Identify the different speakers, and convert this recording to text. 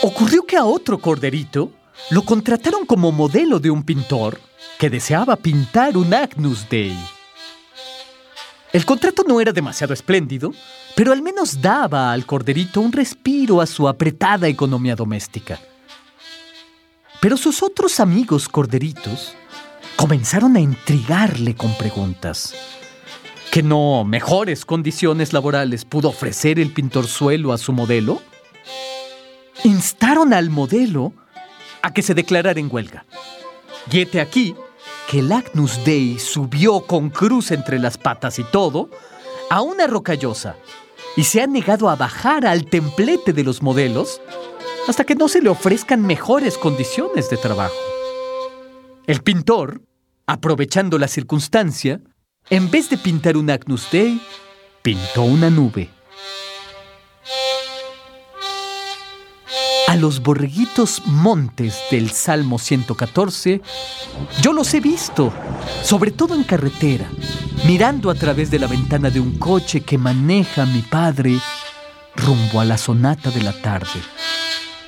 Speaker 1: Ocurrió que a otro corderito lo contrataron como modelo de un pintor que deseaba pintar un Agnus Dei. El contrato no era demasiado espléndido, pero al menos daba al corderito un respiro a su apretada economía doméstica. Pero sus otros amigos corderitos comenzaron a intrigarle con preguntas. ¿Que no mejores condiciones laborales pudo ofrecer el pintorzuelo a su modelo? Instaron al modelo a que se declarara en huelga. Y hete aquí que el Agnus Dei subió con cruz entre las patas y todo a una rocallosa y se ha negado a bajar al templete de los modelos hasta que no se le ofrezcan mejores condiciones de trabajo. El pintor, aprovechando la circunstancia, en vez de pintar un Agnus Dei, pintó una nube. A los borreguitos montes del Salmo 114, yo los he visto, sobre todo en carretera, mirando a través de la ventana de un coche que maneja mi padre rumbo a la sonata de la tarde.